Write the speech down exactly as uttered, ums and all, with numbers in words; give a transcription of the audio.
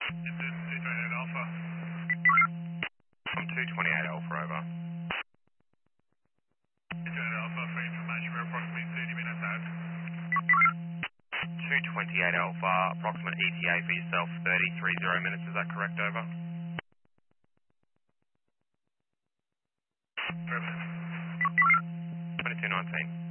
This is two twenty-eight Alpha. From two twenty-eight Alpha over. two twenty-eight Alpha, for information, we're approximately thirty minutes out. two twenty-eight Alpha, approximate E T A for yourself, thirty-three zero minutes, is that correct, over? Perfect. twenty-two nineteen.